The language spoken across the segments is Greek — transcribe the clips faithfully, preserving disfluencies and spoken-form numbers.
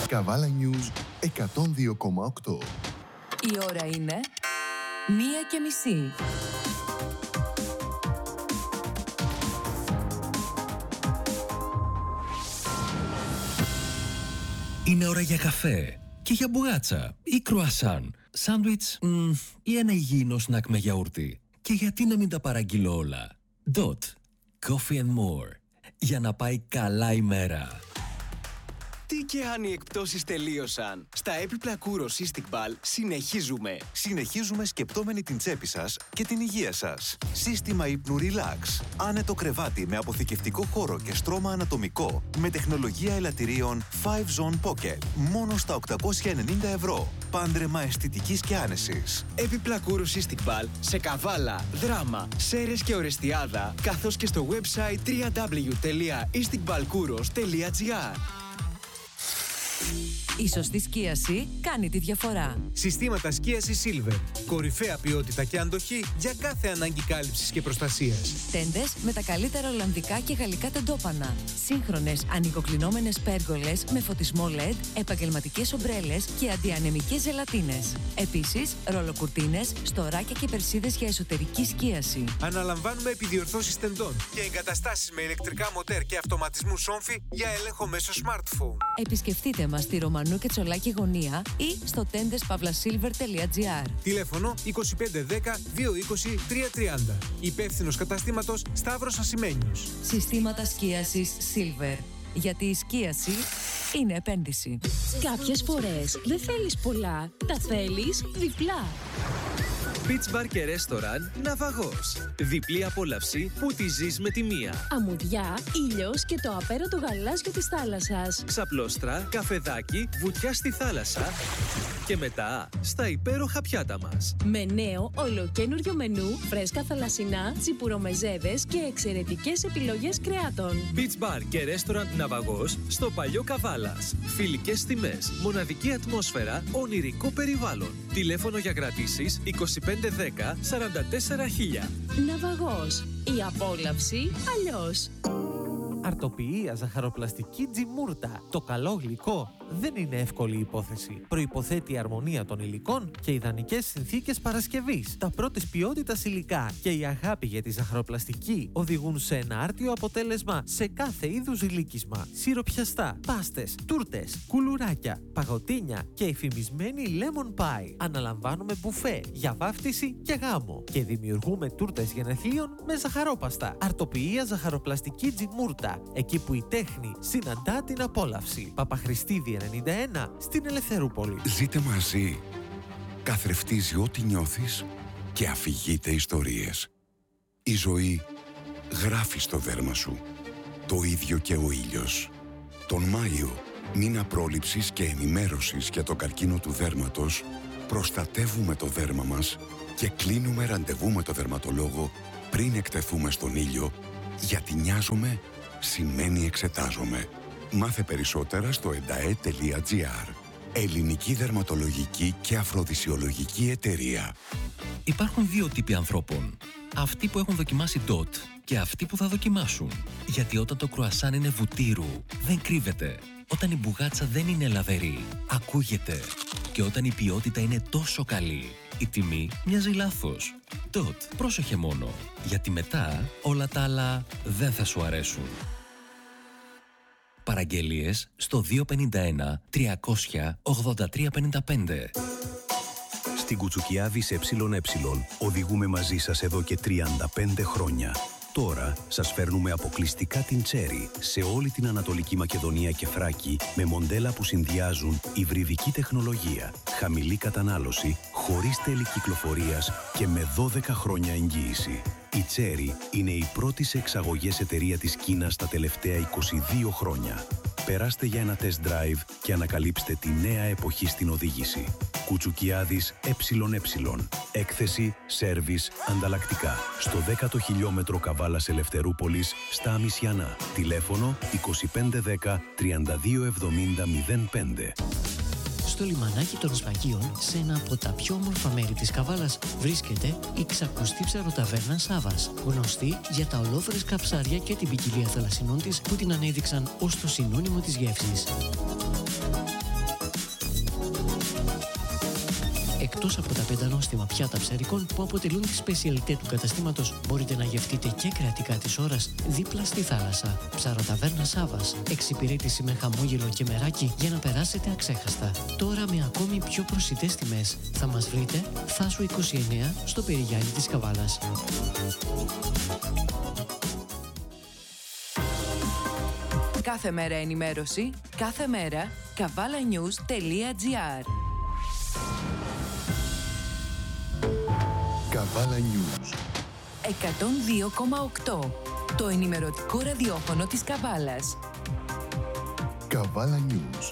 Καβάλα News εκατόν δύο κόμμα οκτώ. Η ώρα είναι μία και μισή. Είναι ώρα για καφέ και για μπουγάτσα ή κρουασάν, σάντουιτς μ, ή ένα υγιεινό σνακ με γιαούρτι. Και γιατί να μην τα παραγγείλω όλα. Dot. Coffee and more. Για να πάει καλά η μέρα. Τι και αν οι εκπτώσεις τελείωσαν. Στα έπιπλα Kouros Istiqbal συνεχίζουμε. Συνεχίζουμε σκεπτόμενοι την τσέπη σας και την υγεία σας. Σύστημα ύπνου Relax. Άνετο κρεβάτι με αποθηκευτικό χώρο και στρώμα ανατομικό. Με τεχνολογία ελαττηρίων φάιβ Zone Pocket. Μόνο στα οκτακόσια ενενήντα ευρώ. Πάντρεμα αισθητικής και άνεσης. Έπιπλα Kouros Istiqbal σε Καβάλα, Δράμα, Σέρρες και Ορεστιάδα, καθώς και στο website double-u double-u double-u τελεία istiqbalkouros τελεία gr. Η σωστή σκίαση κάνει τη διαφορά. Συστήματα σκίασης Silver. Κορυφαία ποιότητα και αντοχή για κάθε ανάγκη κάλυψης και προστασίας. Τέντες με τα καλύτερα ολλανδικά και γαλλικά τεντόπανα. Σύγχρονες ανοικοκλεινόμενες πέργολες με φωτισμό ελ ι ντι, επαγγελματικές ομπρέλες και αντιανεμικές ζελατίνες. Επίσης, ρολοκουρτίνες, στοράκια και περσίδες για εσωτερική σκίαση. Αναλαμβάνουμε επιδιορθώσεις τεντών και εγκαταστάσεις με ηλεκτρικά μοτέρ και αυτοματισμού σόμφι για έλεγχο μέσω smartphone. Επισκεφτείτε μας στη Ρωμανού και Τσολάκη γωνία ή στο τέντες παύλα σίλβερ τελεία gr. Τηλέφωνο είκοσι πέντε δέκα δύο είκοσι τρία τριάντα. Υπεύθυνος καταστήματος Σταύρος Ασημένιος. Συστήματα σκίασης Silver. Γιατί η σκίαση είναι επένδυση. Κάποιες φορές δεν θέλεις πολλά, τα θέλεις διπλά. Beach Bar και Restaurant Ναυαγός. Διπλή απόλαυση που τη ζεις με τη μία. Αμμουδιά, ήλιος και το απέραντο γαλάζιο της θάλασσας. Ξαπλώστρα, καφεδάκι, βουτιά στη θάλασσα. Και μετά στα υπέροχα πιάτα μας. Με νέο ολοκένουργιο μενού, φρέσκα θαλασσινά, τσιπουρομεζέδες και εξαιρετικές επιλογές κρεάτων. Beach Bar και Restaurant Ναυαγός στο Παλιό Καβάλας. Φιλικές τιμές, μοναδική ατμόσφαιρα, ονειρικό περιβάλλον. Τηλέφωνο για κρατήσεις είκοσι πέντε δέκα σαράντα τέσσερα χίλια. Ναυαγός. Η απόλαυση αλλιώς. Αρτοποιία ζαχαροπλαστική Τζιμούρτα. Το καλό γλυκό δεν είναι εύκολη υπόθεση. Προϋποθέτει αρμονία των υλικών και ιδανικές συνθήκες παρασκευής. Τα πρώτης ποιότητας υλικά και η αγάπη για τη ζαχαροπλαστική οδηγούν σε ένα άρτιο αποτέλεσμα σε κάθε είδους γλύκισμα. Σιροπιαστά, πάστες, τούρτες, κουλουράκια, παγωτίνια και εφημισμένη lemon pie. Αναλαμβάνουμε μπουφέ για βάφτιση και γάμο και δημιουργούμε τούρτες γενεθλίων με ζαχαρόπαστα. Αρτοποιία ζαχαροπλαστική Τζιμούρτα. Εκεί που η τέχνη συναντά την απόλαυση. Παπαχριστίδη ενενήντα ένα στην Ελευθερούπολη. Ζείτε μαζί. Καθρεφτίζει ό,τι νιώθεις και αφηγείται ιστορίες. Η ζωή γράφει στο δέρμα σου. Το ίδιο και ο ήλιος. Τον Μάιο, μήνα πρόληψης και ενημέρωσης για τον καρκίνο του δέρματος, προστατεύουμε το δέρμα μας και κλείνουμε ραντεβού με το δερματολόγο πριν εκτεθούμε στον ήλιο, γιατί νοιάζομαι σημαίνει εξετάζομαι. Μάθε περισσότερα στο ενταέ τελεία gr. Ελληνική δερματολογική και αφροδισιολογική εταιρεία. Υπάρχουν δύο τύποι ανθρώπων. Αυτοί που έχουν δοκιμάσει Dot και αυτοί που θα δοκιμάσουν. Γιατί όταν το κρουασάν είναι βουτύρου, δεν κρύβεται. Όταν η μπουγάτσα δεν είναι λαβερή, ακούγεται. Και όταν η ποιότητα είναι τόσο καλή, η τιμή μοιάζει λάθος. Dot, πρόσεχε μόνο. Γιατί μετά όλα τα άλλα δεν θα σου αρέσουν. Παραγγελίες στο δύο πέντε ένα τριακόσια ογδόντα τρία πενήντα πέντε. Στην Κουτσουκιάδης ΕΕ οδηγούμε μαζί σας εδώ και τριάντα πέντε χρόνια. Τώρα σας φέρνουμε αποκλειστικά την Cherry σε όλη την Ανατολική Μακεδονία και Θράκη με μοντέλα που συνδυάζουν υβριδική τεχνολογία, χαμηλή κατανάλωση, χωρίς τέλη κυκλοφορίας και με δώδεκα χρόνια εγγύηση. Η Cherry είναι η πρώτη σε εξαγωγές εταιρεία της Κίνας τα τελευταία είκοσι δύο χρόνια. Περάστε για ένα test drive και ανακαλύψτε τη νέα εποχή στην οδήγηση. Κουτσουκιάδης ΕΕ. Έκθεση, σέρβις, ανταλλακτικά. Στο δέκατο χιλιόμετρο Καβάλας Ελευθερούπολης, στα Αμισιανά. Τηλέφωνο είκοσι πέντε δέκα τριάντα δύο εβδομήντα μηδέν πέντε. Στο λιμανάκι των Σφαγίων, σε ένα από τα πιο όμορφα μέρη της Καβάλας, βρίσκεται η ξακουστή ψαροταβέρνα Σάβας, γνωστή για τα ολόφρεσκα ψάρια και την ποικιλία θαλασσινών της που την ανέδειξαν ως το συνώνυμο της γεύσης. Εκτός από τα πέντε νόστιμα πιάτα ψαρικών που αποτελούν τη σπεσιαλιτέ του καταστήματος, μπορείτε να γευτείτε και κρατικά της ώρας δίπλα στη θάλασσα. Ψαροταβέρνα Σάβας. Εξυπηρέτηση με χαμόγελο και μεράκι για να περάσετε αξέχαστα. Τώρα με ακόμη πιο προσιτές τιμές. Θα μας βρείτε Θάσου είκοσι εννέα στο Περιγιάννη της Καβάλας. Κάθε μέρα ενημέρωση, κάθε μέρα καβάλα-news τελεία τζι άρ. Καβάλα News εκατόν δύο κόμμα οκτώ. Το ενημερωτικό ραδιόφωνο της Καβάλας. Καβάλα News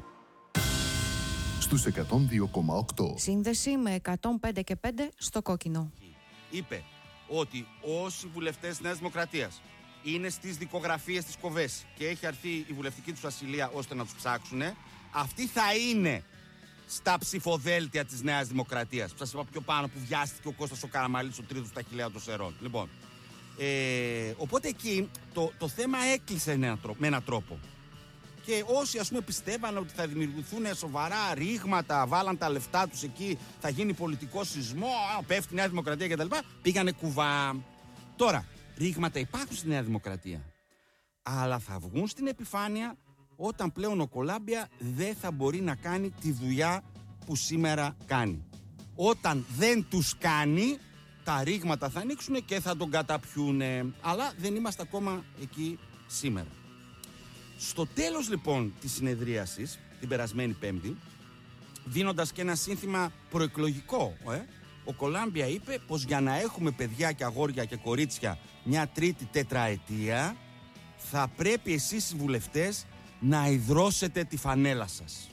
στους εκατόν δύο κόμμα οκτώ. Σύνδεση με εκατόν πέντε και πέντε στο κόκκινο. Είπε ότι όσοι βουλευτές Νέας Δημοκρατίας είναι στις δικογραφίες της Κοβέση και έχει αρθεί η βουλευτική τους ασυλία ώστε να τους ψάξουν, αυτοί θα είναι στα ψηφοδέλτια της Νέας Δημοκρατίας. Σας είπα πιο πάνω που βιάστηκε ο Κώστας ο Καραμαλής, ο τρίτος στα χιλιά των Σερών. Λοιπόν, ε, οπότε εκεί το, το θέμα έκλεισε με έναν τρόπο. Και όσοι ας πούμε πιστεύαν ότι θα δημιουργηθούν σοβαρά ρήγματα, βάλαν τα λεφτά τους εκεί, θα γίνει πολιτικό σεισμό, πέφτει η Νέα Δημοκρατία κτλ. Πήγανε κουβά. Τώρα, ρήγματα υπάρχουν στη Νέα Δημοκρατία. Αλλά θα βγουν στην επιφάνεια όταν πλέον ο Κολάμπια δεν θα μπορεί να κάνει τη δουλειά που σήμερα κάνει. Όταν δεν τους κάνει, τα ρήγματα θα ανοίξουν και θα τον καταπιούνε. Αλλά δεν είμαστε ακόμα εκεί σήμερα. Στο τέλος λοιπόν της συνεδρίασης, την περασμένη Πέμπτη, δίνοντας και ένα σύνθημα προεκλογικό, ε, ο Κολάμπια είπε πως για να έχουμε παιδιά και αγόρια και κορίτσια μια τρίτη τετραετία, θα πρέπει εσείς οι βουλευτές να ιδρώσετε τη φανέλα σας.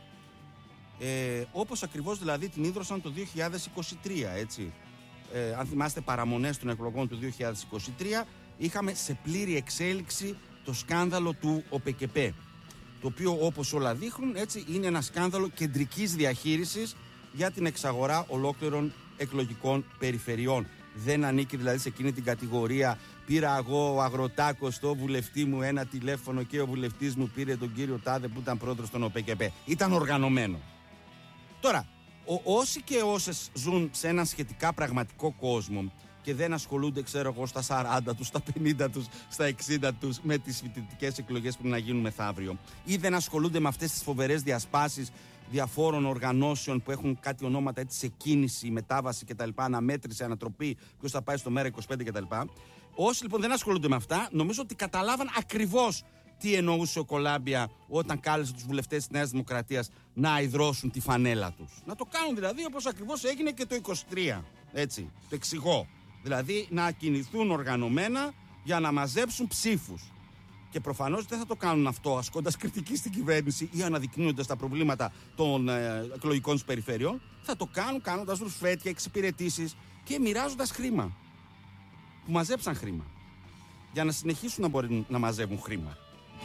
Ε, όπως ακριβώς δηλαδή την ίδρωσαν το δύο χιλιάδες είκοσι τρία, έτσι. Ε, αν θυμάστε παραμονές των εκλογών του δύο χιλιάδες είκοσι τρία, είχαμε σε πλήρη εξέλιξη το σκάνδαλο του ΟΠΕΚΕΠΕ, το οποίο όπως όλα δείχνουν, έτσι, είναι ένα σκάνδαλο κεντρικής διαχείρισης για την εξαγορά ολόκληρων εκλογικών περιφερειών. Δεν ανήκει δηλαδή σε εκείνη την κατηγορία πήρα εγώ ο Αγροτάκος στο βουλευτή μου ένα τηλέφωνο και ο βουλευτής μου πήρε τον κύριο Τάδε που ήταν πρόεδρος των ΟΠΕΚΕΠΕ. Ήταν οργανωμένο. Τώρα, ο, όσοι και όσες ζουν σε έναν σχετικά πραγματικό κόσμο και δεν ασχολούνται, ξέρω εγώ, στα σαράντα τους, στα πενήντα τους, στα εξήντα τους με τις φοιτητικές εκλογές που να γίνουν μεθαύριο, ή δεν ασχολούνται με αυτές τις φοβερές διασπάσεις διαφόρων οργανώσεων που έχουν κάτι ονόματα έτσι σε κίνηση, μετάβαση κτλ., αναμέτρηση, ανατροπή, ποιος θα πάει στο Μέρα είκοσι πέντε κτλ. Όσοι λοιπόν δεν ασχολούνται με αυτά, νομίζω ότι καταλάβαν ακριβώς τι εννοούσε ο Κολάμπια όταν κάλεσε τους βουλευτές της Νέας Δημοκρατίας να ιδρώσουν τη φανέλα τους. Να το κάνουν δηλαδή όπως ακριβώς έγινε και το είκοσι τρία. Έτσι, το εξηγώ. Δηλαδή να κινηθούν οργανωμένα για να μαζέψουν ψήφους. Και προφανώς δεν θα το κάνουν αυτό ασκώντας κριτική στην κυβέρνηση ή αναδεικνύοντας τα προβλήματα των ε, εκλογικών τους περιφερειών. Θα το κάνουν κάνοντας ρουσφέτια, εξυπηρετήσεις και μοιράζοντας χρήμα. Που μαζέψαν χρήμα. Για να συνεχίσουν να μπορούν να μαζεύουν χρήμα.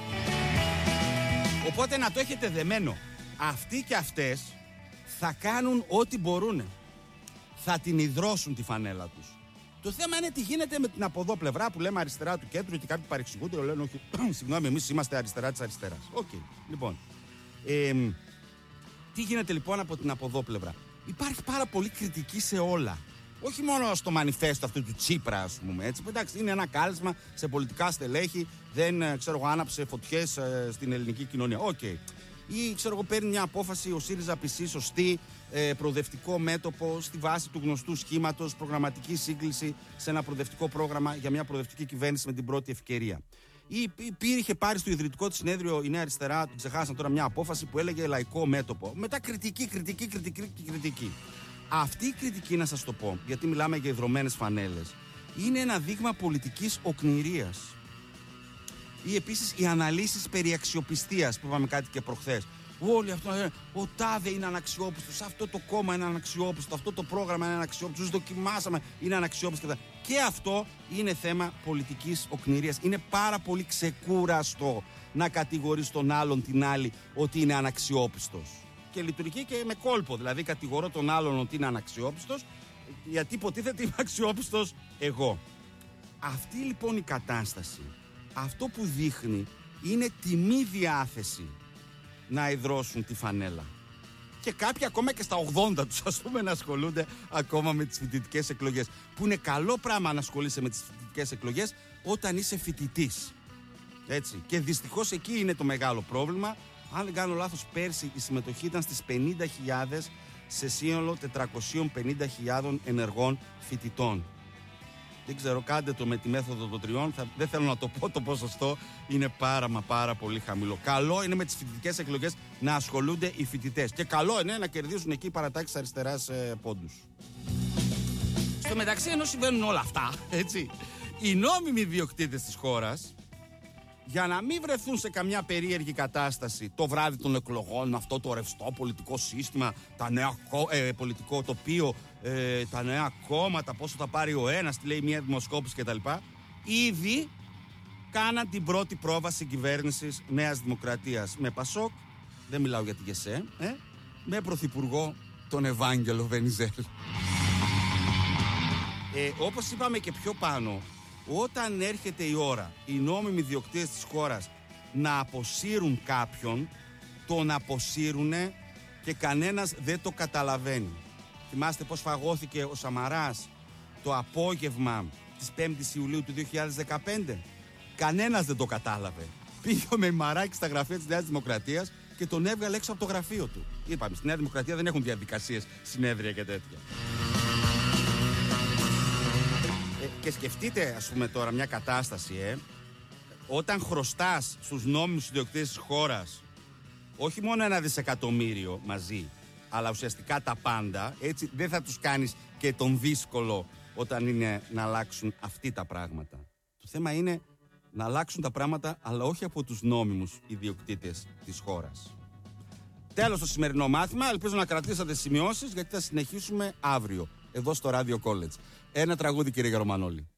Οπότε να το έχετε δεμένο. Αυτοί και αυτές θα κάνουν ό,τι μπορούν. Θα την ιδρώσουν τη φανέλα τους. Το θέμα είναι τι γίνεται με την από εδώ πλευρά που λέμε αριστερά του κέντρου, γιατί κάποιοι παρεξηγούνται, λένε όχι, συγγνώμη, εμείς είμαστε αριστερά της αριστεράς. Οκ, okay, λοιπόν. Ε, τι γίνεται λοιπόν από την από εδώ πλευρά. Υπάρχει πάρα πολύ κριτική σε όλα. Όχι μόνο στο μανιφέστο αυτού του Τσίπρα, ας πούμε, έτσι, που εντάξει είναι ένα κάλεσμα σε πολιτικά στελέχη, δεν ξέρω εγώ άναψε φωτιές ε, στην ελληνική κοινωνία. Οκ. Okay. Ή ξέρω εγώ παίρνει μια απόφαση ο ΣΥΡΙΖΑ πισί σωστή, ε, προοδευτικό μέτωπο στη βάση του γνωστού σχήματος, προγραμματική σύγκληση σε ένα προοδευτικό πρόγραμμα για μια προοδευτική κυβέρνηση με την πρώτη ευκαιρία. Ή υπήρχε πάρει στο ιδρυτικό της συνέδριο η Νέα Αριστερά, την ξεχάσαν τώρα, μια απόφαση που έλεγε λαϊκό μέτωπο. Μετά κριτική, κριτική, κριτική, κριτική. Αυτή η κριτική, να σας το πω, γιατί μιλάμε για ιδρωμένες φανέλες, είναι ένα δείγμα πολιτικής οκνηρίας. Ή επίσης οι αναλύσεις περί αξιοπιστίας που είπαμε κάτι και προχθές. Όλοι αυτό, ο τάδε είναι αναξιόπιστος, αυτό το κόμμα είναι αναξιόπιστο, αυτό το πρόγραμμα είναι αναξιόπιστο, τους δοκιμάσαμε, είναι αναξιόπιστο. Και αυτό είναι θέμα πολιτικής οκνηρίας. Είναι πάρα πολύ ξεκούραστο να κατηγορείς τον άλλον την άλλη ότι είναι αναξιόπιστος. Και λειτουργεί και με κόλπο, δηλαδή κατηγορώ τον άλλον ότι είναι αναξιόπιστος, γιατί υποτίθεται είμαι αξιόπιστος εγώ. Αυτή λοιπόν η κατάσταση, αυτό που δείχνει είναι τη μη διάθεση να ιδρώσουν τη φανέλα. Και κάποιοι ακόμα και στα ογδόντα τους, ας πούμε, να ασχολούνται ακόμα με τις φοιτητικές εκλογές. Που είναι καλό πράγμα να ασχολείσαι με τις φοιτητικές εκλογές όταν είσαι φοιτητής. Έτσι. Και δυστυχώς εκεί είναι το μεγάλο πρόβλημα. Αν δεν κάνω λάθος, πέρσι η συμμετοχή ήταν στις πενήντα χιλιάδες σε σύνολο τετρακόσιες πενήντα χιλιάδες ενεργών φοιτητών. Δεν ξέρω, κάντε το με τη μέθοδο των τριών. Θα, δεν θέλω να το πω, το ποσοστό είναι πάρα μα πάρα πολύ χαμηλό. Καλό είναι με τις φοιτητικές εκλογές να ασχολούνται οι φοιτητές. Και καλό είναι να κερδίσουν εκεί οι παρατάξεις αριστεράς ε, πόντους. Στο μεταξύ, ενώ συμβαίνουν όλα αυτά, έτσι, οι νόμιμοι ιδιοκτήτες της χώρας, για να μην βρεθούν σε καμιά περίεργη κατάσταση το βράδυ των εκλογών, αυτό το ρευστό πολιτικό σύστημα, τα νέα, ε, πολιτικό τοπίο, ε, τα νέα κόμματα, πόσο θα πάρει ο ένας, τι λέει μια δημοσκόπηση κτλ. Ήδη κάναν την πρώτη πρόβαση κυβέρνησης Νέας Δημοκρατίας με Πασόκ, δεν μιλάω για τη ΓΕΣΕ, ε, με πρωθυπουργό τον Ευάγγελο Βενιζέλ. Ε, όπως είπαμε και πιο πάνω, όταν έρχεται η ώρα οι νόμιμοι ιδιοκτήτες της χώρας να αποσύρουν κάποιον, τον αποσύρουνε και κανένας δεν το καταλαβαίνει. Θυμάστε πώς φαγώθηκε ο Σαμαράς το απόγευμα της πέμπτης Ιουλίου του δύο χιλιάδες δεκαπέντε. Κανένας δεν το κατάλαβε. Πήγε ο Μεϊμαράκης στα γραφεία της Νέας Δημοκρατίας και τον έβγαλε έξω από το γραφείο του. Είπαμε, στη Νέα Δημοκρατία δεν έχουν διαδικασίες, συνέδρια και τέτοια. Και σκεφτείτε, ας πούμε, τώρα μια κατάσταση, ε, όταν χρωστάς στους νόμιμους ιδιοκτήτες της χώρας όχι μόνο ένα δισεκατομμύριο μαζί, αλλά ουσιαστικά τα πάντα, έτσι δεν θα τους κάνεις και τον δύσκολο όταν είναι να αλλάξουν αυτοί τα πράγματα. Το θέμα είναι να αλλάξουν τα πράγματα, αλλά όχι από τους νόμιμους ιδιοκτήτες της χώρας. Τέλος το σημερινό μάθημα, ελπίζω να κρατήσατε σημειώσεις, γιατί θα συνεχίσουμε αύριο, εδώ στο Radio College. Ένα τραγούδι, κύριε Γερομανόλη.